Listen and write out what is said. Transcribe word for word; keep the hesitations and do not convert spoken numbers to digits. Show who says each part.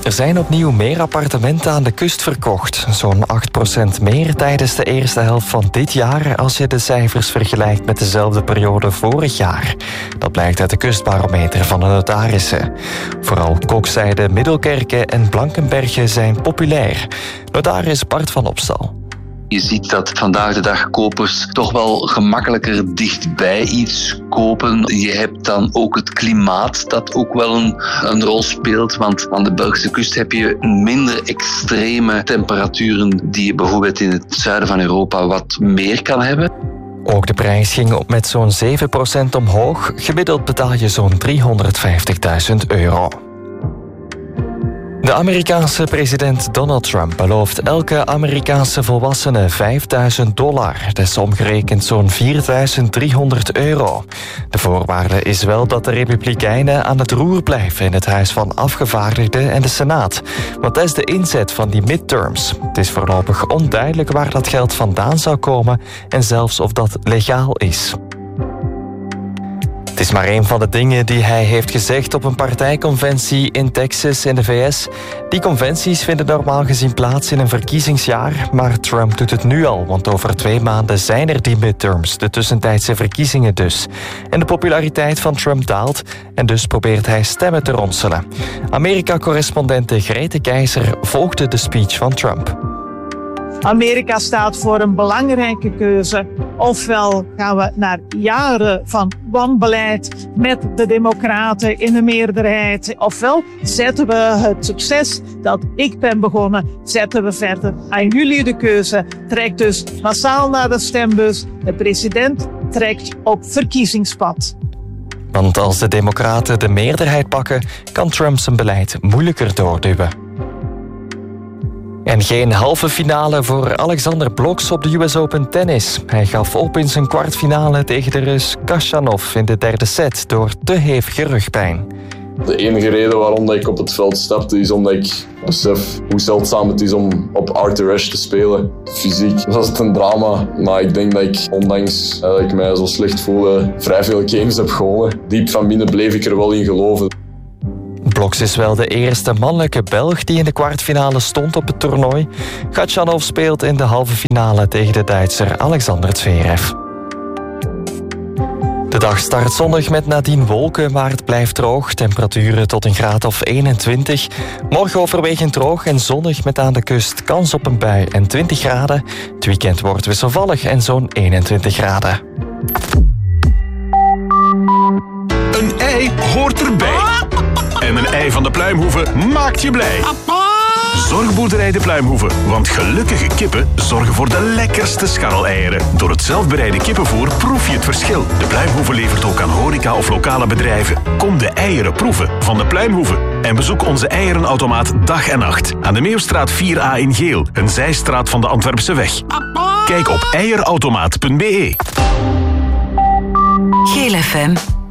Speaker 1: Er zijn opnieuw meer appartementen aan de kust verkocht. Zo'n acht procent meer tijdens de eerste helft van dit jaar als je de cijfers vergelijkt met dezelfde periode vorig jaar. Dat blijkt uit de kustbarometer van de notarissen. Vooral Kokzijde, Middelkerken en Blankenberge zijn populair. Notaris Bart van Opstal.
Speaker 2: Je ziet dat vandaag de dag kopers toch wel gemakkelijker dichtbij iets kopen. Je hebt dan ook het klimaat dat ook wel een, een rol speelt. Want aan de Belgische kust heb je minder extreme temperaturen die je bijvoorbeeld in het zuiden van Europa wat meer kan hebben.
Speaker 1: Ook de prijs ging op met zo'n zeven procent omhoog. Gemiddeld betaal je zo'n driehonderdvijftigduizend euro. De Amerikaanse president Donald Trump belooft elke Amerikaanse volwassene vijfduizend dollar. Dat is omgerekend zo'n vierduizend driehonderd euro. De voorwaarde is wel dat de Republikeinen aan het roer blijven in het Huis van Afgevaardigden en de Senaat. Want dat is de inzet van die midterms. Het is voorlopig onduidelijk waar dat geld vandaan zou komen en zelfs of dat legaal is. Het is maar een van de dingen die hij heeft gezegd op een partijconventie in Texas in de V S. Die conventies vinden normaal gezien plaats in een verkiezingsjaar, maar Trump doet het nu al, want over twee maanden zijn er die midterms, de tussentijdse verkiezingen dus. En de populariteit van Trump daalt en dus probeert hij stemmen te ronselen. Amerika-correspondente Grete Keizer volgde de speech van Trump.
Speaker 3: Amerika staat voor een belangrijke keuze. Ofwel gaan we naar jaren van wanbeleid met de Democraten in de meerderheid. Ofwel zetten we het succes dat ik ben begonnen, zetten we verder. Aan jullie de keuze. Trek dus massaal naar de stembus. De president trekt op verkiezingspad.
Speaker 1: Want als de Democraten de meerderheid pakken, kan Trump zijn beleid moeilijker doorduwen. En geen halve finale voor Alexander Blok op de U S Open tennis. Hij gaf op in zijn kwartfinale tegen de Rus Khachanov in de derde set door te hevige rugpijn.
Speaker 4: De enige reden waarom ik op het veld stapte is omdat ik besef hoe zeldzaam het is om op Arthur Ashe te spelen. Fysiek was het een drama, maar ik denk dat ik, ondanks dat ik mij zo slecht voelde, vrij veel games heb gewonnen. Diep van binnen bleef ik er wel in geloven.
Speaker 1: Bloks is wel de eerste mannelijke Belg die in de kwartfinale stond op het toernooi. Khachanov speelt in de halve finale tegen de Duitser Alexander Zverev. De dag start zonnig met nadien wolken, maar het blijft droog. Temperaturen tot een graad of eenentwintig. Morgen overwegend droog en zonnig met aan de kust kans op een bui en twintig graden. Het weekend wordt wisselvallig en zo'n eenentwintig graden.
Speaker 5: Een ei hoort erbij. En een ei van de Pluimhoeve maakt je blij. Zorgboerderij de Pluimhoeve, want gelukkige kippen zorgen voor de lekkerste scharreleieren. Door het zelfbereide kippenvoer proef je het verschil. De Pluimhoeve levert ook aan horeca of lokale bedrijven. Kom de eieren proeven van de Pluimhoeve. En bezoek onze eierenautomaat dag en nacht. Aan de Meeuwstraat vier A in Geel, een zijstraat van de Antwerpse weg. Kijk op eierautomaat punt be.
Speaker 6: Geel F M.